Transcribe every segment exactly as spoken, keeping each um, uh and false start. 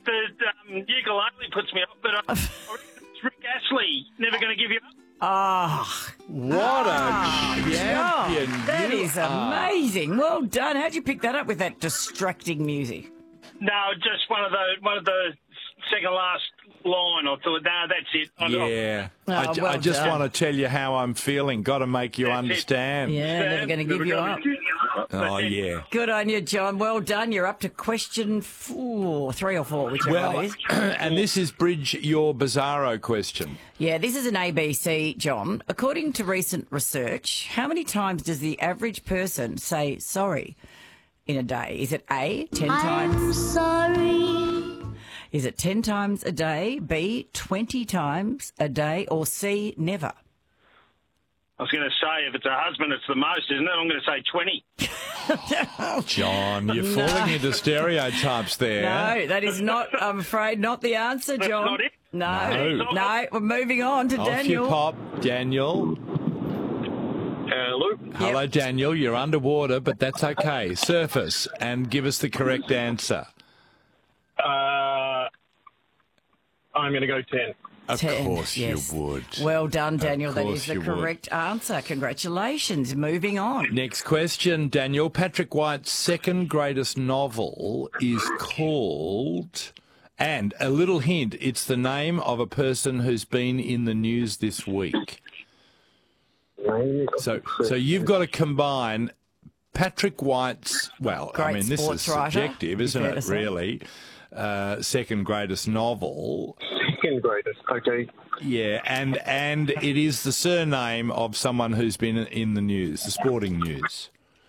the um, ukulele puts me off, but I, I reckon it's Rick Astley, Never Gonna Give You Up. Ah, What a champion John, that you is are. amazing. Well done. How'd you pick that up with that distracting music? No, just one of the one of the second last line. I thought, no, that's it. I got- Yeah. Oh, I, ju- well I just done. want to tell you how I'm feeling. Got to make you That's it. understand. Yeah, never going to give you up. Oh, yeah. Good on you, John. Well done. You're up to question four, three or four, whichever Well, one it is. and this is Bridge Your Bizarro question. Yeah, this is an A B C, John. According to recent research, how many times does the average person say sorry in a day? Is it A, ten times? I'm sorry. Is it ten times a day, B, twenty times a day, or C, never? I was going to say, if it's a husband, it's the most, isn't it? I'm going to say twenty. John, you're falling into stereotypes there. No, that is not, I'm afraid, not the answer, That's John. not it? No, No. no, we're moving on to Off Daniel. you pop, Daniel. Hello. Hello, Daniel. You're underwater, but that's okay. Surface and give us the correct answer. Uh, I'm going to go ten. Of Ten, course yes. you would. Well done, Daniel. That course is the you would. correct answer. Congratulations. Moving on. Next question, Daniel. Patrick White's second greatest novel is called, and a little hint, it's the name of a person who's been in the news this week. So, so you've got to combine Patrick White's, well, I Great mean, this is sports writer, subjective, isn't fair to it, say. really? Uh, second greatest novel. Second greatest. Okay. Yeah, and and it is the surname of someone who's been in the news, the sporting news.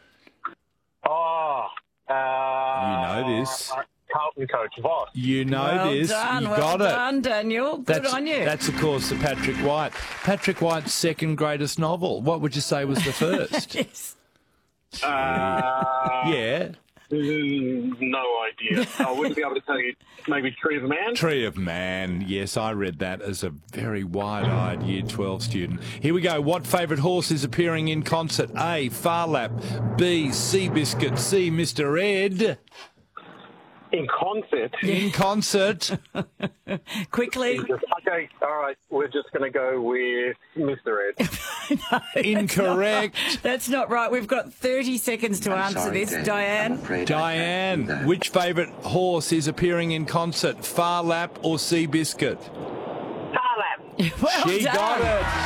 Oh. Uh, You know this. Carlton coach Voss. You know well this. done. You well got it. done, Daniel. Good That's, on you. That's, of course, the Patrick White. Patrick White's second greatest novel. What would you say was the first? Yes. Uh, Yeah. mm, no idea. I wouldn't be able to tell you. Maybe Tree of Man. Tree of Man. Yes, I read that as a very wide-eyed Year twelve student. Here we go. What favourite horse is appearing in concert? A, Farlap. B, Seabiscuit. C, Mister Ed. In concert. In concert. Quickly. Okay, all right. We're just going to go with Mister Ed. Incorrect. That's not right. We've got thirty seconds to answer Sorry, this, Dave. I'm Diane. afraid I can't Diane, do that. which favourite horse is appearing in concert? Farlap or Seabiscuit? Farlap. Well She done. got it.